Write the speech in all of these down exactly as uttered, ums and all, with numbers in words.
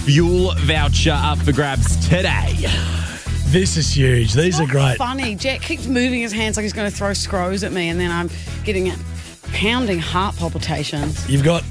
fuel voucher up for grabs today. This is huge. These are great. Funny. Jack keeps moving his hands like he's going to throw scrows at me, and then I'm getting pounding heart palpitations. You've got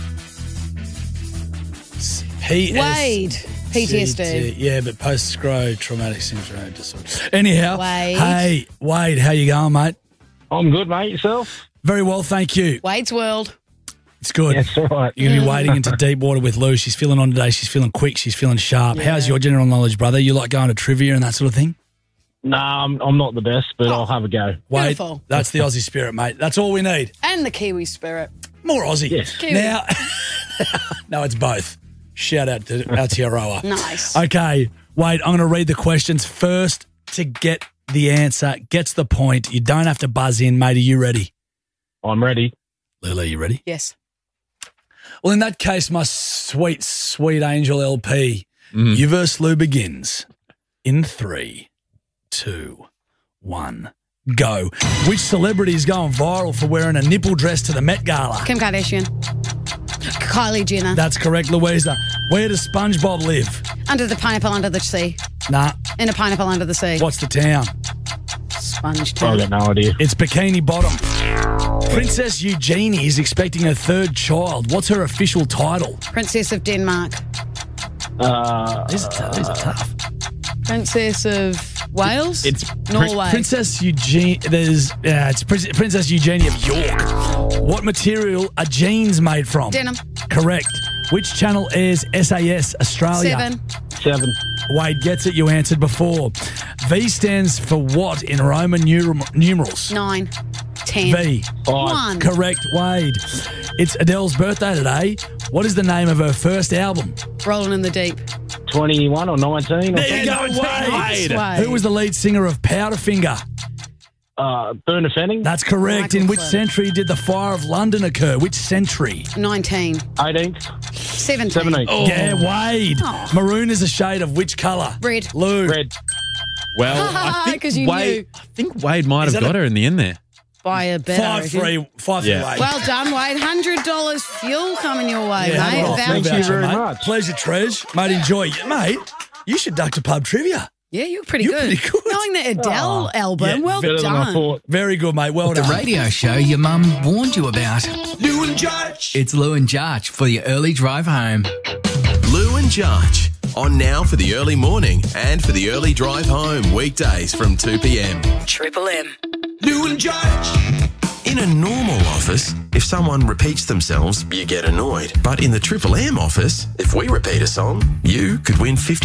P S Wade. P T S D. Yeah, but post-scro traumatic syndrome disorder. Anyhow, Wade. hey, Wade, how you going, mate? I'm good, mate. Yourself? Very well, thank you. Wade's World. It's good. That's all right. You're going to be wading into deep water with Lou. She's feeling on today. She's feeling quick. She's feeling sharp. Yeah. How's your general knowledge, brother? You like going to trivia and that sort of thing? Nah, I'm, I'm not the best, but Oh. I'll have a go. Wade, Beautiful. that's the Aussie spirit, mate. That's all we need. And the Kiwi spirit. More Aussie. Yes. Kiwi. Now, no, it's both. Shout out to Aotearoa. Nice. Okay, Wade, I'm going to read the questions first to get the answer. Gets the point. You don't have to buzz in, mate. Are you ready? I'm ready. Lila, you ready? Yes. Well, in that case, my sweet, sweet angel L P, you versus Lou begins in three, two, one, go. Which celebrity is going viral for wearing a nipple dress to the Met Gala? Kim Kardashian. Kylie Jenner. That's correct, Louisa. Where does SpongeBob live? Under the pineapple under the sea. Nah. In a pineapple under the sea. What's the town? Sponge I've town. got no idea. It's Bikini Bottom. Princess Eugenie is expecting her third child. What's her official title? Princess of Denmark. Uh, These are, t- these are tough. Princess of Wales? It's Norway. Princess Eugenie. There's uh, it's Prin- Princess Eugenie of York. What material are jeans made from? Denim. Correct. Which channel airs S A S Australia? Seven. seven. Wade gets it. You answered before. V stands for what in Roman numer- numerals? Nine. Ten. V. One. Correct, Wade. It's Adele's birthday today. What is the name of her first album? Rolling in the deep. twenty-one or nineteen. Or There you something. go, Wade. Wade. Who was the lead singer of Powderfinger? Uh, Burner Fanning. That's correct. Michael In which Clem. century did the Fire of London occur? Which century? Nineteen. eighteenth. Seventeen. seventeenth. Yeah, Wade. Oh. Maroon is a shade of which colour? Red. Lou. Red. Well, I think 'Cause you Wade. knew. I think Wade might Is have that got a- her in the end there. By a bit. I Five reckon. three, five three, Yeah. Wade. Well done, Wade. one hundred dollars fuel coming your way, Yeah, mate. have a A nice voucher. voucher, Thank you very mate. much. Pleasure, Tresh. Mate, enjoy. Mate, you should duck to pub trivia. Yeah, you're pretty You're good. pretty good. Knowing the Adele Oh, album, yeah, well Better than I done. thought. Very good, mate. Well The done. radio show your mum warned you about. Lou and Judge. It's Lou and Jarch for your early drive home. Lou and Judge. On now for the early morning and for the early drive home. Weekdays from two p.m. Triple M. Lou and Judge. In a normal office, if someone repeats themselves, you get annoyed. But in the Triple M office, if we repeat a song, you could win fifty